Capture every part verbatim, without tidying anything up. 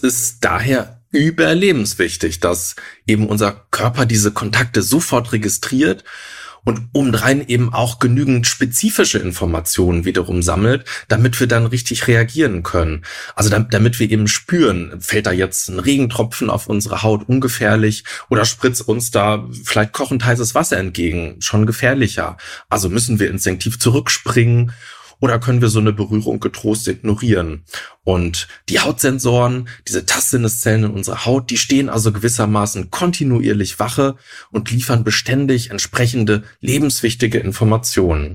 ist daher überlebenswichtig, dass eben unser Körper diese Kontakte sofort registriert und obendrein eben auch genügend spezifische Informationen wiederum sammelt, damit wir dann richtig reagieren können. Also damit wir eben spüren, fällt da jetzt ein Regentropfen auf unsere Haut ungefährlich oder spritzt uns da vielleicht kochend heißes Wasser entgegen, schon gefährlicher. Also müssen wir instinktiv zurückspringen oder können wir so eine Berührung getrost ignorieren. Und die Hautsensoren, diese Tastsinneszellen in unserer Haut, die stehen also gewissermaßen kontinuierlich Wache und liefern beständig entsprechende lebenswichtige Informationen.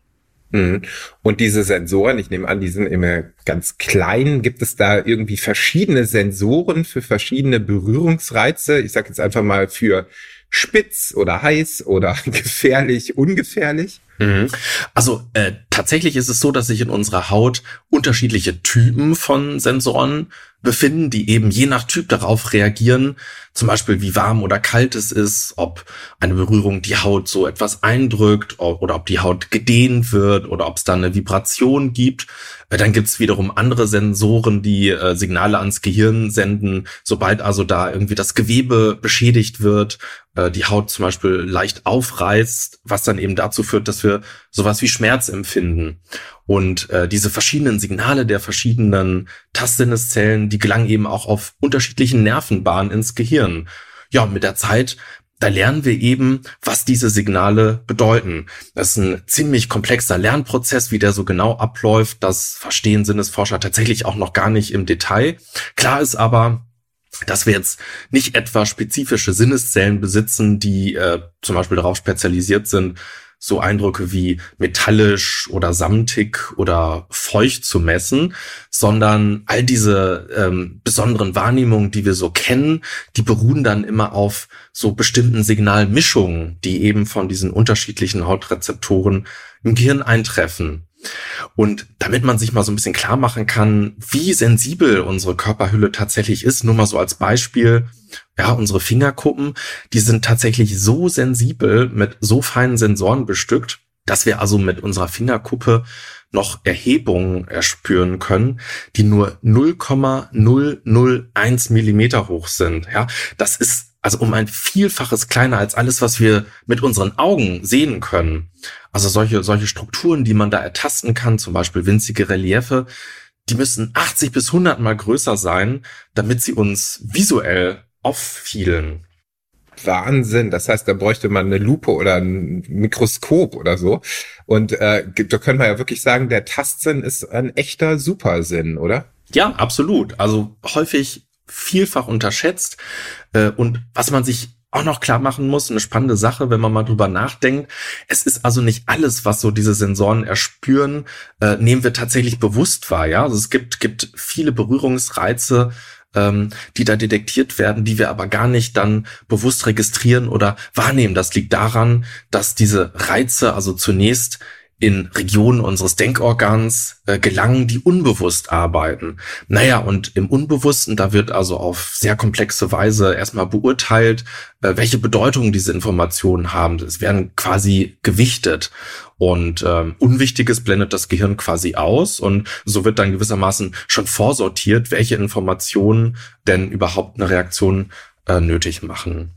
Und diese Sensoren, ich nehme an, die sind immer ganz klein. Gibt es da irgendwie verschiedene Sensoren für verschiedene Berührungsreize? Ich sage jetzt einfach mal für spitz oder heiß oder gefährlich, ungefährlich. Also äh, tatsächlich ist es so, dass sich in unserer Haut unterschiedliche Typen von Sensoren befinden, die eben je nach Typ darauf reagieren, zum Beispiel wie warm oder kalt es ist, ob eine Berührung die Haut so etwas eindrückt oder ob die Haut gedehnt wird oder ob es da eine Vibration gibt. Dann gibt es wiederum andere Sensoren, die äh, Signale ans Gehirn senden, sobald also da irgendwie das Gewebe beschädigt wird, äh, die Haut zum Beispiel leicht aufreißt, was dann eben dazu führt, dass wir sowas wie Schmerz empfinden. Und äh, diese verschiedenen Signale der verschiedenen Tastsinneszellen, die gelangen eben auch auf unterschiedlichen Nervenbahnen ins Gehirn. Ja, und mit der Zeit, da lernen wir eben, was diese Signale bedeuten. Das ist ein ziemlich komplexer Lernprozess, wie der so genau abläuft. Das verstehen Sinnesforscher tatsächlich auch noch gar nicht im Detail. Klar ist aber, dass wir jetzt nicht etwa spezifische Sinneszellen besitzen, die äh, zum Beispiel darauf spezialisiert sind, so Eindrücke wie metallisch oder samtig oder feucht zu messen, sondern all diese ähm, besonderen Wahrnehmungen, die wir so kennen, die beruhen dann immer auf so bestimmten Signalmischungen, die eben von diesen unterschiedlichen Hautrezeptoren im Gehirn eintreffen. Und damit man sich mal so ein bisschen klar machen kann, wie sensibel unsere Körperhülle tatsächlich ist, nur mal so als Beispiel, ja, unsere Fingerkuppen, die sind tatsächlich so sensibel mit so feinen Sensoren bestückt, dass wir also mit unserer Fingerkuppe noch Erhebungen erspüren können, die nur null Komma null null eins Millimeter hoch sind. Ja, das ist also um ein Vielfaches kleiner als alles, was wir mit unseren Augen sehen können. Also solche, solche Strukturen, die man da ertasten kann, zum Beispiel winzige Reliefe, die müssen achtzig bis hundert Mal größer sein, damit sie uns visuell auffielen. Wahnsinn, das heißt, da bräuchte man eine Lupe oder ein Mikroskop oder so. Und äh, da können wir ja wirklich sagen, der Tastsinn ist ein echter Supersinn, oder? Ja, absolut. Also häufig vielfach unterschätzt. Äh, und was man sich auch noch klar machen muss, eine spannende Sache, wenn man mal drüber nachdenkt. Es ist also nicht alles, was so diese Sensoren erspüren, äh, nehmen wir tatsächlich bewusst wahr. Ja, also es gibt gibt viele Berührungsreize, ähm, die da detektiert werden, die wir aber gar nicht dann bewusst registrieren oder wahrnehmen. Das liegt daran, dass diese Reize also zunächst in Regionen unseres Denkorgans äh, gelangen, die unbewusst arbeiten. Naja, und im Unbewussten, da wird also auf sehr komplexe Weise erstmal beurteilt, äh, welche Bedeutung diese Informationen haben. Es werden quasi gewichtet. Und ähm, Unwichtiges blendet das Gehirn quasi aus. Und so wird dann gewissermaßen schon vorsortiert, welche Informationen denn überhaupt eine Reaktion äh, nötig machen.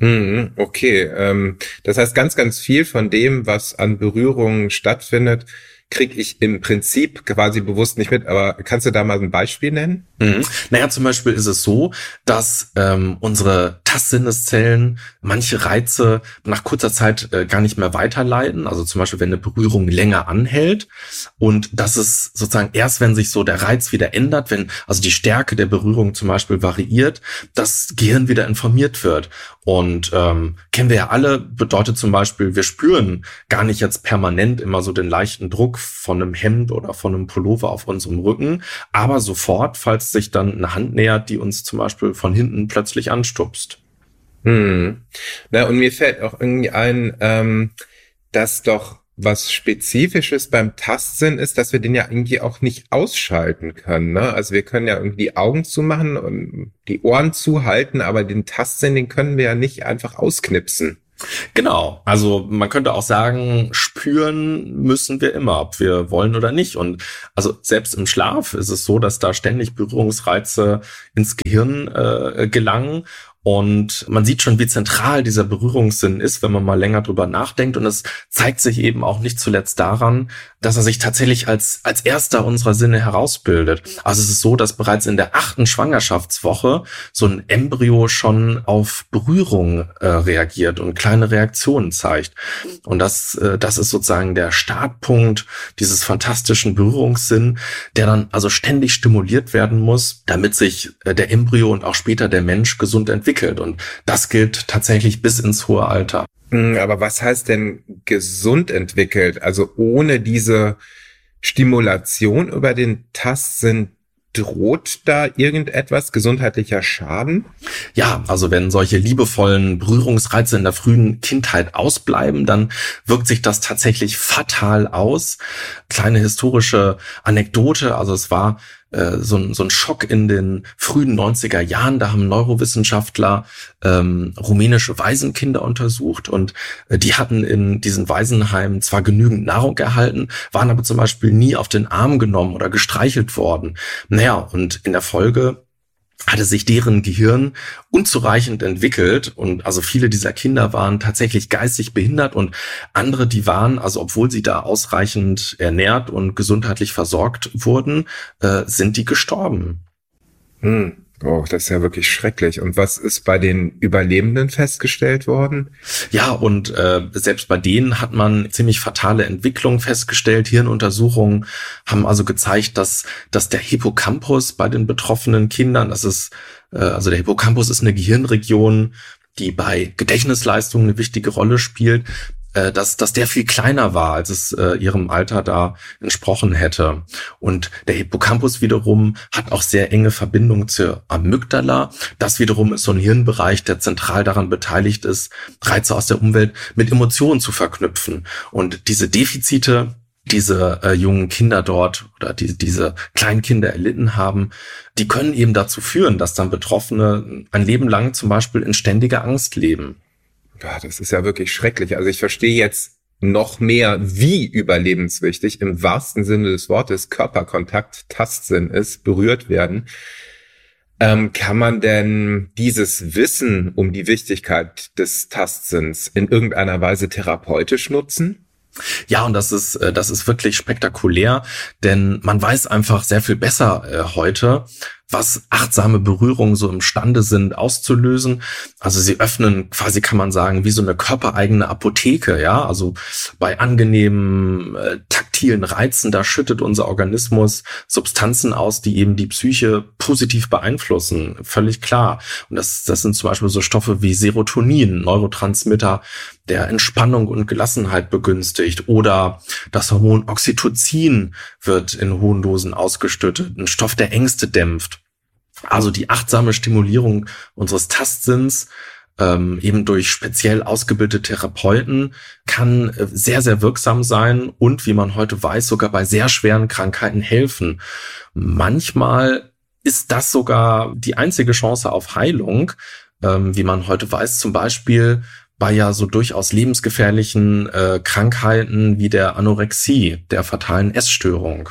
Okay, ähm, das heißt, ganz, ganz viel von dem, was an Berührungen stattfindet, kriege ich im Prinzip quasi bewusst nicht mit. Aber kannst du da mal ein Beispiel nennen? Mhm. Naja, zum Beispiel ist es so, dass ähm, unsere Tastsinneszellen manche Reize nach kurzer Zeit äh, gar nicht mehr weiterleiten. Also zum Beispiel, wenn eine Berührung länger anhält. Und das ist sozusagen erst, wenn sich so der Reiz wieder ändert, wenn also die Stärke der Berührung zum Beispiel variiert, das Gehirn wieder informiert wird. Und ähm, kennen wir ja alle, bedeutet zum Beispiel, wir spüren gar nicht jetzt permanent immer so den leichten Druck von einem Hemd oder von einem Pullover auf unserem Rücken, aber sofort, falls sich dann eine Hand nähert, die uns zum Beispiel von hinten plötzlich anstupst. Hm. Na, und mir fällt auch irgendwie ein, ähm, dass doch was Spezifisches beim Tastsinn ist, dass wir den ja irgendwie auch nicht ausschalten können, ne? Also wir können ja irgendwie die Augen zumachen und die Ohren zuhalten, aber den Tastsinn, den können wir ja nicht einfach ausknipsen. Genau, also man könnte auch sagen, spüren müssen wir immer, ob wir wollen oder nicht. Und also selbst im Schlaf ist es so, dass da ständig Berührungsreize ins Gehirn äh, gelangen. Und man sieht schon, wie zentral dieser Berührungssinn ist, wenn man mal länger drüber nachdenkt. Und es zeigt sich eben auch nicht zuletzt daran, dass er sich tatsächlich als als erster unserer Sinne herausbildet. Also es ist so, dass bereits in der achten Schwangerschaftswoche so ein Embryo schon auf Berührung äh, reagiert und kleine Reaktionen zeigt. Und das äh, das ist sozusagen der Startpunkt dieses fantastischen Berührungssinn, der dann also ständig stimuliert werden muss, damit sich äh, der Embryo und auch später der Mensch gesund entwickelt. Und das gilt tatsächlich bis ins hohe Alter. Aber was heißt denn gesund entwickelt? Also ohne diese Stimulation über den Tastsinn droht da irgendetwas, gesundheitlicher Schaden? Ja, also wenn solche liebevollen Berührungsreize in der frühen Kindheit ausbleiben, dann wirkt sich das tatsächlich fatal aus. Kleine historische Anekdote, also es war äh, so, ein, so ein Schock in den frühen neunziger Jahren, da haben Neurowissenschaftler ähm, rumänische Waisenkinder untersucht und äh, die hatten in diesen Waisenheimen zwar genügend Nahrung erhalten, waren aber zum Beispiel nie auf den Arm genommen oder gestreichelt worden. Naja, und in der Folge hatte sich deren Gehirn unzureichend entwickelt und also viele dieser Kinder waren tatsächlich geistig behindert und andere, die waren, also obwohl sie da ausreichend ernährt und gesundheitlich versorgt wurden, äh, sind die gestorben. Hm. Oh, das ist ja wirklich schrecklich. Und was ist bei den Überlebenden festgestellt worden? Ja, und äh, selbst bei denen hat man ziemlich fatale Entwicklungen festgestellt. Hirnuntersuchungen haben also gezeigt, dass dass der Hippocampus bei den betroffenen Kindern, das ist äh, also der Hippocampus ist eine Gehirnregion, die bei Gedächtnisleistungen eine wichtige Rolle spielt, äh, dass dass der viel kleiner war, als es äh, ihrem Alter da entsprochen hätte. Und der Hippocampus wiederum hat auch sehr enge Verbindung zur Amygdala. Das wiederum ist so ein Hirnbereich, der zentral daran beteiligt ist, Reize aus der Umwelt mit Emotionen zu verknüpfen. Und diese Defizite, diese äh, jungen Kinder dort oder die, diese kleinen Kinder erlitten haben, die können eben dazu führen, dass dann Betroffene ein Leben lang zum Beispiel in ständiger Angst leben. Ja, das ist ja wirklich schrecklich. Also ich verstehe jetzt noch mehr, wie überlebenswichtig im wahrsten Sinne des Wortes Körperkontakt, Tastsinn ist, berührt werden. Ähm, kann man denn dieses Wissen um die Wichtigkeit des Tastsinns in irgendeiner Weise therapeutisch nutzen? Ja, und das ist äh, das ist wirklich spektakulär, denn man weiß einfach sehr viel besser äh, heute, was achtsame Berührungen so imstande sind auszulösen. Also sie öffnen quasi, kann man sagen, wie so eine körpereigene Apotheke, ja. Also bei angenehmen äh, taktilen Reizen, da schüttet unser Organismus Substanzen aus, die eben die Psyche positiv beeinflussen, völlig klar. Und das das sind zum Beispiel so Stoffe wie Serotonin, Neurotransmitter, der Entspannung und Gelassenheit begünstigt, oder das Hormon Oxytocin wird in hohen Dosen ausgeschüttet, ein Stoff, der Ängste dämpft. Also die achtsame Stimulierung unseres Tastsinns, ähm, eben durch speziell ausgebildete Therapeuten, kann äh, sehr, sehr wirksam sein und, wie man heute weiß, sogar bei sehr schweren Krankheiten helfen. Manchmal ist das sogar die einzige Chance auf Heilung, ähm, wie man heute weiß, zum Beispiel bei ja so durchaus lebensgefährlichen äh, Krankheiten wie der Anorexie, der fatalen Essstörung.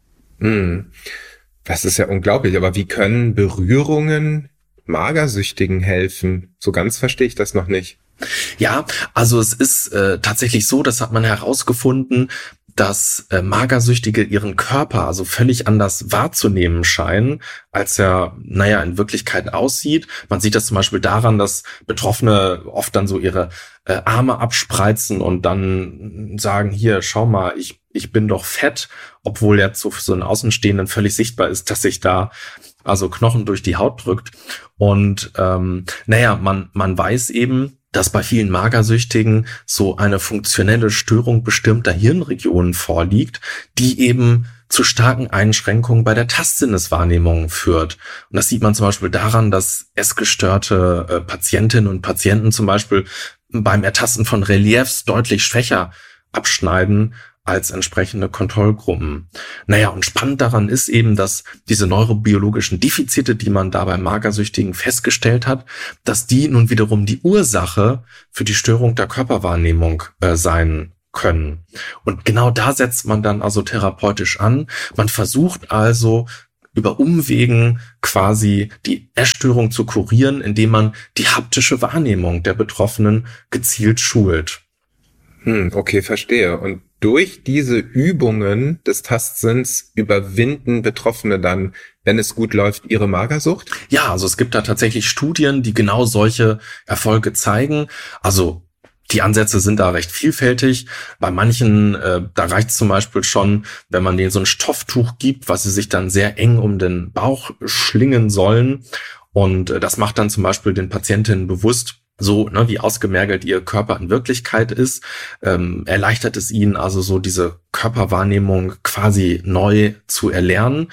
Hm. Das ist ja unglaublich, aber wie können Berührungen Magersüchtigen helfen? So ganz verstehe ich das noch nicht. Ja, also es ist äh, tatsächlich so, das hat man herausgefunden, dass äh, Magersüchtige ihren Körper also völlig anders wahrzunehmen scheinen, als er, naja, in Wirklichkeit aussieht. Man sieht das zum Beispiel daran, dass Betroffene oft dann so ihre äh, Arme abspreizen und dann sagen, hier, schau mal, ich ich bin doch fett, obwohl jetzt so für so einen Außenstehenden völlig sichtbar ist, dass sich da also Knochen durch die Haut drückt. Und ähm, naja, man man weiß eben, dass bei vielen Magersüchtigen so eine funktionelle Störung bestimmter Hirnregionen vorliegt, die eben zu starken Einschränkungen bei der Tastsinneswahrnehmung führt. Und das sieht man zum Beispiel daran, dass essgestörte äh, Patientinnen und Patienten zum Beispiel beim Ertasten von Reliefs deutlich schwächer abschneiden als entsprechende Kontrollgruppen. Naja, und spannend daran ist eben, dass diese neurobiologischen Defizite, die man da bei Magersüchtigen festgestellt hat, dass die nun wiederum die Ursache für die Störung der Körperwahrnehmung äh, sein können. Und genau da setzt man dann also therapeutisch an. Man versucht also über Umwegen quasi die Essstörung zu kurieren, indem man die haptische Wahrnehmung der Betroffenen gezielt schult. Hm, okay, verstehe. Und durch diese Übungen des Tastsinns überwinden Betroffene dann, wenn es gut läuft, ihre Magersucht? Ja, also es gibt da tatsächlich Studien, die genau solche Erfolge zeigen. Also die Ansätze sind da recht vielfältig. Bei manchen, äh, da reicht es zum Beispiel schon, wenn man denen so ein Stofftuch gibt, was sie sich dann sehr eng um den Bauch schlingen sollen. Und äh, das macht dann zum Beispiel den Patientinnen bewusst, so ne, wie ausgemergelt ihr Körper in Wirklichkeit ist, ähm, erleichtert es ihnen also so diese Körperwahrnehmung quasi neu zu erlernen.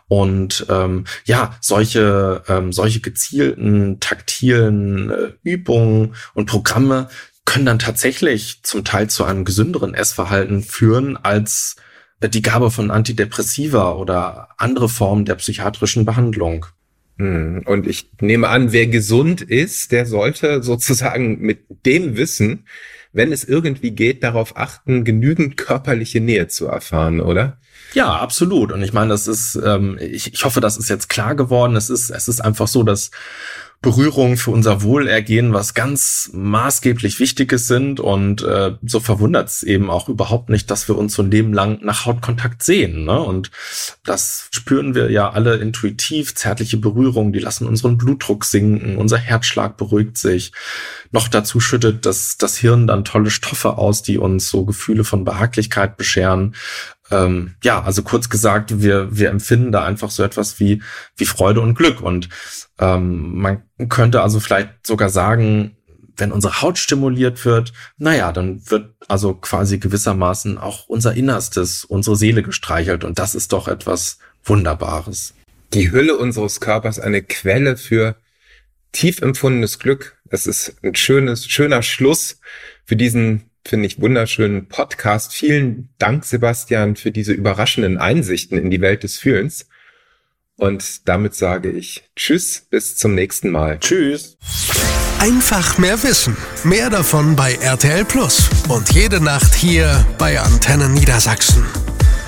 Und ähm, ja, solche ähm, solche gezielten taktilen äh, Übungen und Programme können dann tatsächlich zum Teil zu einem gesünderen Essverhalten führen als die Gabe von Antidepressiva oder andere Formen der psychiatrischen Behandlung. Und ich nehme an, wer gesund ist, der sollte sozusagen mit dem Wissen, wenn es irgendwie geht, darauf achten, genügend körperliche Nähe zu erfahren, oder? Ja, absolut. Und ich meine, das ist, ähm, ich, ich hoffe, das ist jetzt klar geworden. Es ist, es ist einfach so, dass Berührungen für unser Wohlergehen was ganz maßgeblich Wichtiges sind und äh, so verwundert es eben auch überhaupt nicht, dass wir uns so ein Leben lang nach Hautkontakt sehen, ne? Und das spüren wir ja alle intuitiv, zärtliche Berührungen, die lassen unseren Blutdruck sinken, unser Herzschlag beruhigt sich. Noch dazu schüttet das, das Hirn dann tolle Stoffe aus, die uns so Gefühle von Behaglichkeit bescheren. Ähm, ja, also kurz gesagt, wir wir empfinden da einfach so etwas wie wie Freude und Glück. Und ähm, man könnte also vielleicht sogar sagen, wenn unsere Haut stimuliert wird, naja, dann wird also quasi gewissermaßen auch unser Innerstes, unsere Seele gestreichelt. Und das ist doch etwas Wunderbares. Die Hülle unseres Körpers, eine Quelle für tief empfundenes Glück. Das ist ein schönes, schöner Schluss für diesen, finde ich, wunderschönen Podcast. Vielen Dank, Sebastian, für diese überraschenden Einsichten in die Welt des Fühlens. Und damit sage ich Tschüss, bis zum nächsten Mal. Tschüss. Einfach mehr Wissen. Mehr davon bei R T L Plus. Und jede Nacht hier bei Antenne Niedersachsen.